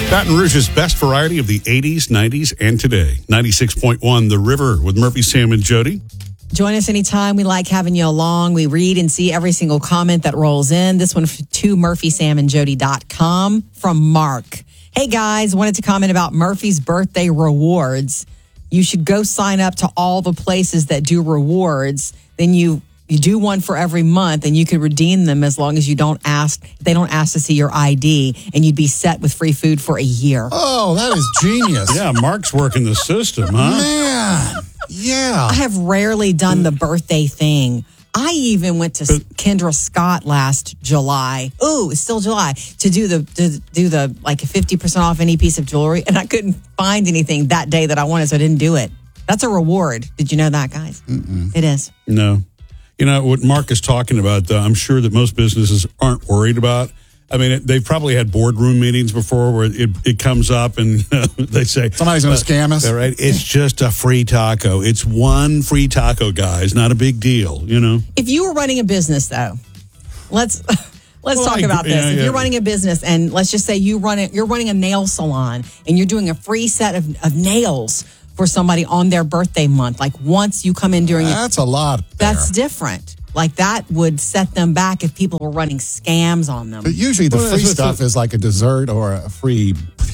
Baton Rouge's best variety of the 80s, 90s, and today. 96.1 The River with Murphy, Sam, and Jody. Join us anytime. We like having you along. We read and see every single comment that rolls in. This one to murphysamandjody.com from Mark. Hey, guys, wanted to comment about Murphy's birthday rewards. You should go sign up to all the places that do rewards. Then you do one for every month, and you can redeem them as long as they don't ask to see your ID, and you'd be set with free food for a year. Oh, that is genius. Yeah, Mark's working the system, huh? Man, yeah. I have rarely done the birthday thing. I even went to Kendra Scott last July. Ooh, it's still July, to do the like 50% off any piece of jewelry, and I couldn't find anything that day that I wanted, so I didn't do it. That's a reward. Did you know that, guys? Mm-mm. It is. No. You know, what Mark is talking about, though, I'm sure that most businesses aren't worried about. I mean, they've probably had boardroom meetings before where it comes up and they say, somebody's going to scam us. Right? It's just a free taco. It's one free taco, guys. Not a big deal, you know? If you were running a business, though, let's talk about this. If you're running a business, and let's just say you're running a nail salon, and you're doing a free set of nails for somebody on their birthday month, like once you come in during that's a lot. That's different. Like that would set them back if people were running scams on them. But usually the free stuff is like a dessert or a free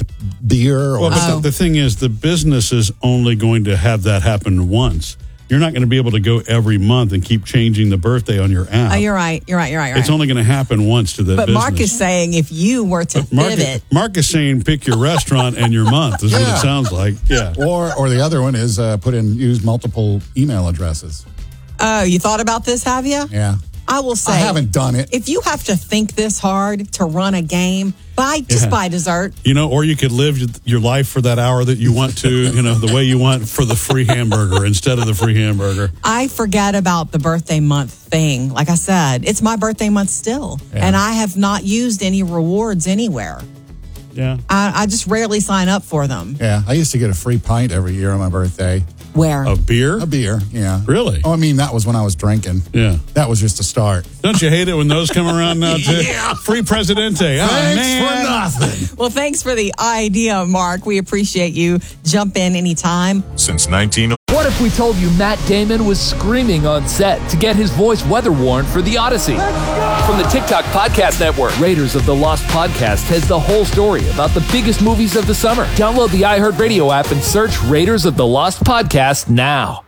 beer. Well, but the thing is, the business is only going to have that happen once. You're not going to be able to go every month and keep changing the birthday on your app. Oh, you're right. It's only going to happen once to the business. But Mark is saying if you were to pivot. Mark is saying pick your restaurant and your month is what it sounds like. Yeah. Or the other one is use multiple email addresses. Oh, you thought about this, have you? Yeah. I will say. I haven't done it. If you have to think this hard to run a game, buy dessert. You know, or you could live your life for that hour that you want to, you know, the way you want for the free hamburger instead of the free hamburger. I forget about the birthday month thing. Like I said, it's my birthday month still. Yeah. And I have not used any rewards anywhere. Yeah. I just rarely sign up for them. Yeah. I used to get a free pint every year on my birthday. Where? A beer? A beer, yeah. Really? Oh, I mean, that was when I was drinking. Yeah. That was just a start. Don't you hate it when those come around now, too? Yeah. Free Presidente. Thanks for nothing. Well, thanks for the idea, Mark. We appreciate you. Jump in anytime. Since 19... What if we told you Matt Damon was screaming on set to get his voice weather-worn for The Odyssey? From the TikTok Podcast Network, Raiders of the Lost Podcast has the whole story about the biggest movies of the summer. Download the iHeartRadio app and search Raiders of the Lost Podcast now.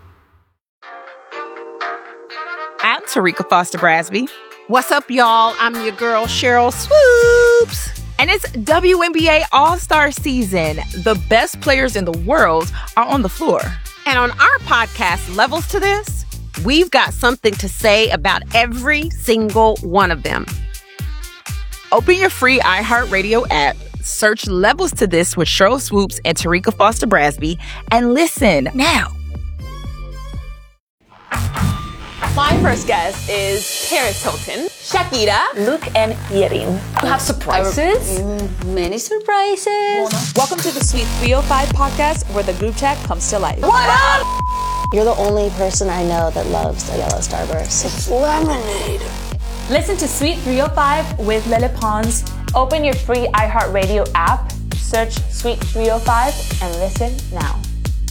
I'm Tarika Foster Brasby. What's up, y'all? I'm your girl, Cheryl Swoops. And it's WNBA All-Star season. The best players in the world are on the floor. And on our podcast, Levels to This, we've got something to say about every single one of them. Open your free iHeartRadio app, search Levels to This with Cheryl Swoops and Tarika Foster Brasby, and listen now. My first guest is Paris Hilton, Shakira, Luke, and Yerin. You have surprises? Many surprises. Welcome to the Sweet 305 podcast, where the group chat comes to life. What up? You're the only person I know that loves a yellow Starburst. It's lemonade. Listen to Sweet 305 with Lele Pons. Open your free iHeartRadio app, search Sweet 305, and listen now.